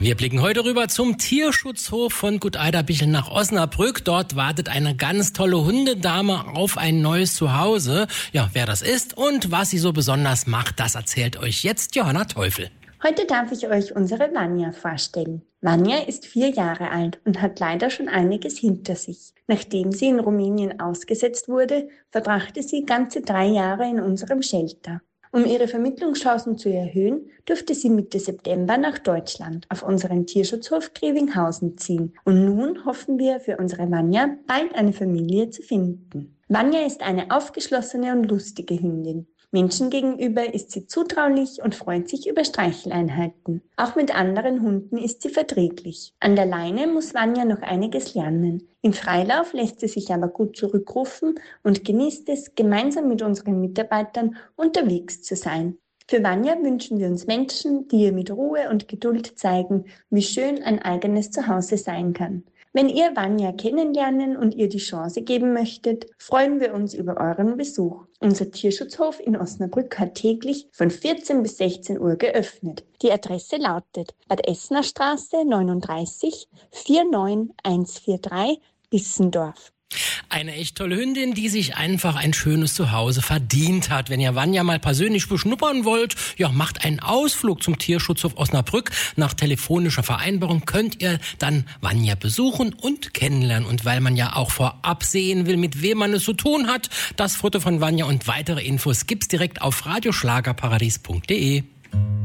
Wir blicken heute rüber zum Tierschutzhof von Gut Eiderbichel nach Osnabrück. Dort wartet eine ganz tolle Hundedame auf ein neues Zuhause. Ja, wer das ist und was sie so besonders macht, das erzählt euch jetzt Johanna Teufel. Heute darf ich euch unsere Vanya vorstellen. Vanya ist 4 Jahre alt und hat leider schon einiges hinter sich. Nachdem sie in Rumänien ausgesetzt wurde, verbrachte sie ganze 3 Jahre in unserem Shelter. Um ihre Vermittlungschancen zu erhöhen, durfte sie Mitte September nach Deutschland auf unseren Tierschutzhof Grevinghausen ziehen. Und nun hoffen wir für unsere Vanya bald eine Familie zu finden. Vanya ist eine aufgeschlossene und lustige Hündin. Menschen gegenüber ist sie zutraulich und freut sich über Streicheleinheiten. Auch mit anderen Hunden ist sie verträglich. An der Leine muss Vanya noch einiges lernen. Im Freilauf lässt sie sich aber gut zurückrufen und genießt es, gemeinsam mit unseren Mitarbeitern unterwegs zu sein. Für Vanya wünschen wir uns Menschen, die ihr mit Ruhe und Geduld zeigen, wie schön ein eigenes Zuhause sein kann. Wenn ihr Vanya kennenlernen und ihr die Chance geben möchtet, freuen wir uns über euren Besuch. Unser Tierschutzhof in Osnabrück hat täglich von 14 bis 16 Uhr geöffnet. Die Adresse lautet Bad Essener Straße 39 49143 Bissendorf. Eine echt tolle Hündin, die sich einfach ein schönes Zuhause verdient hat. Wenn ihr Vanya mal persönlich beschnuppern wollt, ja, macht einen Ausflug zum Tierschutzhof Osnabrück. Nach telefonischer Vereinbarung könnt ihr dann Vanya besuchen und kennenlernen. Und weil man ja auch vorab sehen will, mit wem man es zu tun hat, das Foto von Vanya und weitere Infos gibt's direkt auf radioschlagerparadies.de.